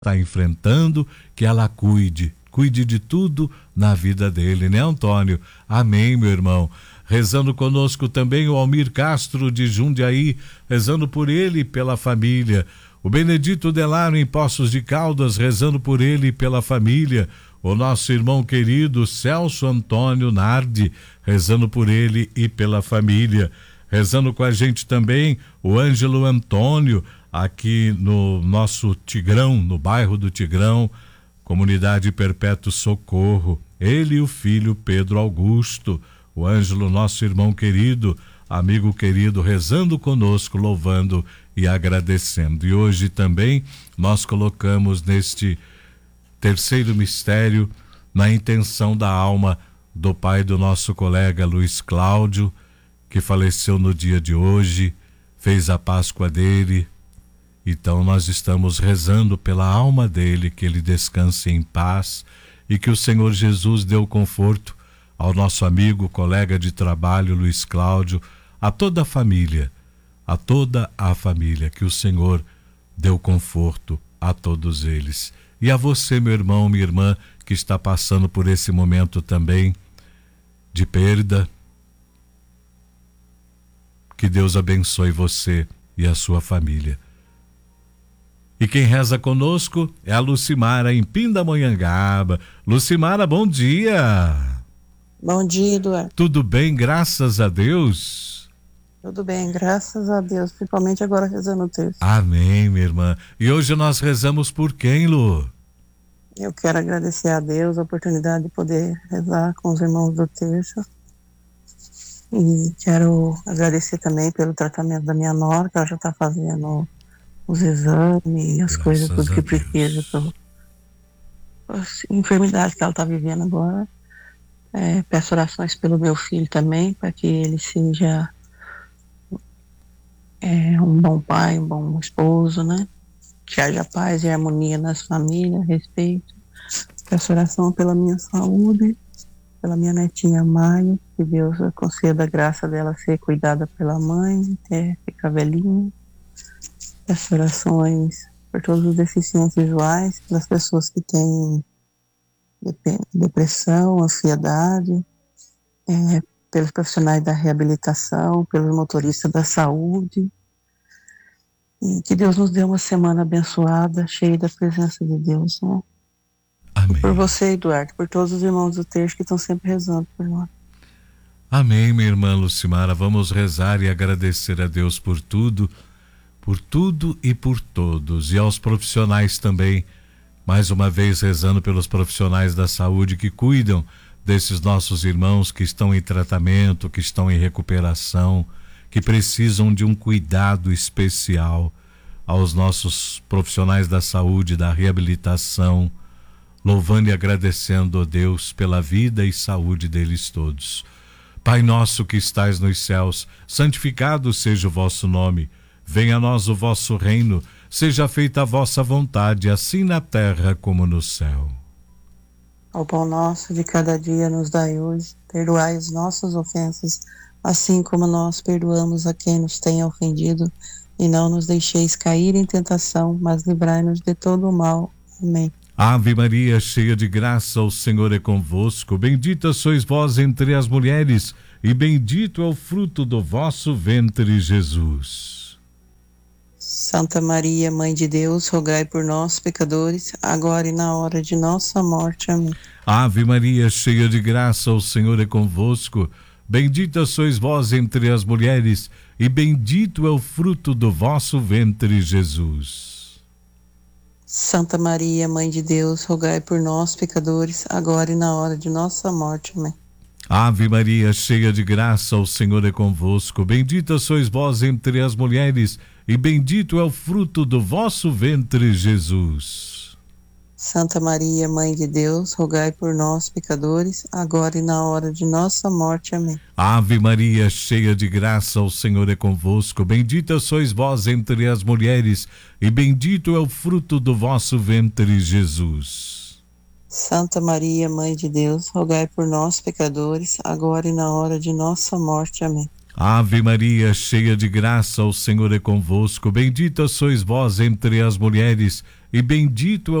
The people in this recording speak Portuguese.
está enfrentando, que ela cuide de tudo na vida dele, né, Antônio? Amém, meu irmão. Rezando conosco também o Almir Castro de Jundiaí, rezando por ele e pela família. O Benedito Delaro em Poços de Caldas, rezando por ele e pela família. O nosso irmão querido Celso Antônio Nardi, rezando por ele e pela família. Rezando com a gente também o Ângelo Antônio, aqui no nosso Tigrão, no bairro do Tigrão, Comunidade Perpétuo Socorro. Ele e o filho Pedro Augusto. O Ângelo, nosso irmão querido, amigo querido, rezando conosco, louvando e agradecendo. E hoje também nós colocamos neste terceiro mistério, na intenção da alma do pai do nosso colega Luiz Cláudio, que faleceu no dia de hoje, fez a Páscoa dele. Então nós estamos rezando pela alma dele, que ele descanse em paz e que o Senhor Jesus dê o conforto ao nosso amigo, colega de trabalho Luiz Cláudio, a toda a família, que o Senhor dê o conforto a todos eles. E a você, meu irmão, minha irmã, que está passando por esse momento também de perda, que Deus abençoe você e a sua família. E quem reza conosco é a Lucimara em Pindamonhangaba. Lucimara, bom dia. Bom dia, Eduardo. Tudo bem, graças a Deus? Tudo bem, graças a Deus, principalmente agora rezando o terço. Amém, minha irmã. E hoje nós rezamos por quem, Lu? Eu quero agradecer a Deus a oportunidade de poder rezar com os irmãos do terço. E quero agradecer também pelo tratamento da minha nora, que ela já está fazendo os exames e as coisas, tudo que precisa, as enfermidades que ela está vivendo agora. Peço orações pelo meu filho também, para que ele seja um bom pai, um bom esposo, né? Que haja paz e harmonia nas famílias, respeito. Peço oração pela minha saúde, pela minha netinha Maia, que Deus conceda a graça dela ser cuidada pela mãe, até ficar velhinha. Peço orações por todos os deficientes visuais, pelas pessoas que têm depressão, ansiedade, pelos profissionais da reabilitação, pelos motoristas da saúde. E que Deus nos dê uma semana abençoada, cheia da presença de Deus, né? Amém. E por você, Eduardo, por todos os irmãos do terço que estão sempre rezando por nós. Amém, minha irmã Lucimara. Vamos rezar e agradecer a Deus por tudo e por todos. E aos profissionais também, mais uma vez rezando pelos profissionais da saúde que cuidam desses nossos irmãos que estão em tratamento, que estão em recuperação, que precisam de um cuidado especial. Aos nossos profissionais da saúde, da reabilitação, louvando e agradecendo a Deus pela vida e saúde deles todos. Pai nosso que estais nos céus, santificado seja o vosso nome. Venha a nós o vosso reino, seja feita a vossa vontade, assim na terra como no céu. O pão nosso de cada dia nos dai hoje, perdoai as nossas ofensas, assim como nós perdoamos a quem nos tem ofendido, e não nos deixeis cair em tentação, mas livrai-nos de todo o mal. Amém. Ave Maria, cheia de graça, o Senhor é convosco. Bendita sois vós entre as mulheres, e bendito é o fruto do vosso ventre, Jesus. Santa Maria, Mãe de Deus, rogai por nós, pecadores, agora e na hora de nossa morte. Amém. Ave Maria, cheia de graça, o Senhor é convosco. Bendita sois vós entre as mulheres, e bendito é o fruto do vosso ventre, Jesus. Santa Maria, Mãe de Deus, rogai por nós, pecadores, agora e na hora de nossa morte. Amém. Ave Maria, cheia de graça, o Senhor é convosco. Bendita sois vós entre as mulheres, e bendito é o fruto do vosso ventre, Jesus. Santa Maria, Mãe de Deus, rogai por nós, pecadores, agora e na hora de nossa morte. Amém. Ave Maria, cheia de graça, o Senhor é convosco. Bendita sois vós entre as mulheres, e bendito é o fruto do vosso ventre, Jesus. Santa Maria, Mãe de Deus, rogai por nós, pecadores, agora e na hora de nossa morte. Amém. Ave Maria, cheia de graça, o Senhor é convosco. Bendita sois vós entre as mulheres, e bendito é